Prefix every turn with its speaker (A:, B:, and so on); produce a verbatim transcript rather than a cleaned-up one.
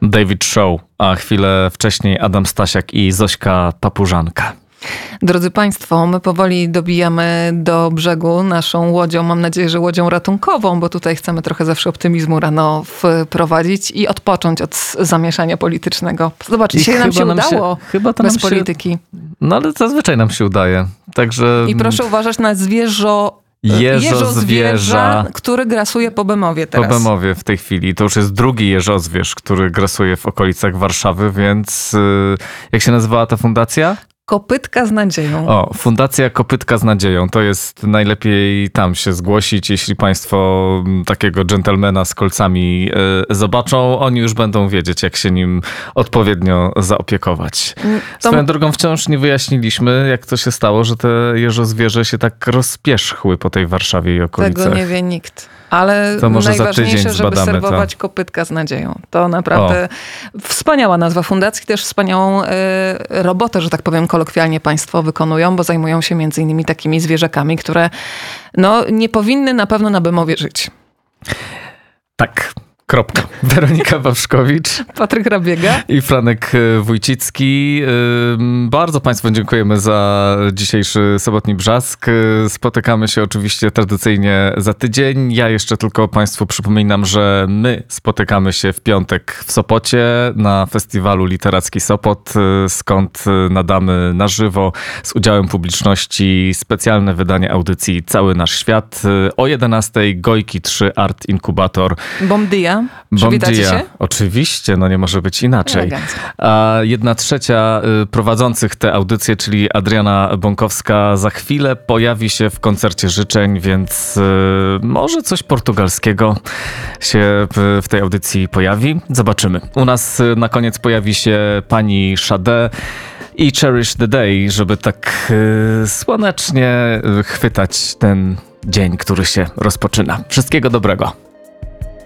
A: David Show, a chwilę wcześniej Adam Stasiak i Zośka Papużanka.
B: Drodzy Państwo, my powoli dobijamy do brzegu naszą łodzią, mam nadzieję, że łodzią ratunkową, bo tutaj chcemy trochę zawsze optymizmu rano wprowadzić i odpocząć od zamieszania politycznego. Zobaczcie, dzisiaj nam się nam udało się, chyba to bez nam polityki. Się,
A: no ale zazwyczaj nam się udaje. Także...
B: I proszę uważać na zwierzo... Jeżozwierza, który grasuje po Bemowie teraz.
A: Po Bemowie w tej chwili. To już jest drugi jeżozwierz, który grasuje w okolicach Warszawy, więc jak się nazywała ta fundacja?
B: Kopytka z nadzieją.
A: O, Fundacja Kopytka z nadzieją. To jest najlepiej tam się zgłosić, jeśli państwo takiego dżentelmena z kolcami y, zobaczą. Oni już będą wiedzieć, jak się nim odpowiednio zaopiekować. To... Swoją drogą wciąż nie wyjaśniliśmy, jak to się stało, że te jeżozwierze się tak rozpierzchły po tej Warszawie i okolicach.
B: Tego nie wie nikt. Ale to może najważniejsze, żeby serwować to. Kopytka z nadzieją. To naprawdę o. wspaniała nazwa fundacji, też wspaniałą y, robotę, że tak powiem kolokwialnie państwo wykonują, bo zajmują się między innymi takimi zwierzakami, które no, nie powinny na pewno na Bemowie żyć.
A: Tak. Kropka. Weronika Wawrzkowicz.
B: Patryk Rabiega.
A: I Franek Wójcicki. Bardzo Państwu dziękujemy za dzisiejszy sobotni brzask. Spotykamy się oczywiście tradycyjnie za tydzień. Ja jeszcze tylko Państwu przypominam, że my spotykamy się w piątek w Sopocie na festiwalu Literacki Sopot, skąd nadamy na żywo z udziałem publiczności specjalne wydanie audycji Cały Nasz Świat. O jedenastej Gojki trzy Art Inkubator.
B: Bom dia. Przywitacie się?
A: Oczywiście, no nie może być inaczej. Elegancko. A jedna trzecia prowadzących te audycje, czyli Adriana Bąkowska, za chwilę pojawi się w koncercie życzeń, więc może coś portugalskiego się w tej audycji pojawi. Zobaczymy. U nas na koniec pojawi się pani Sade i Cherish the Day, żeby tak słonecznie chwytać ten dzień, który się rozpoczyna. Wszystkiego dobrego.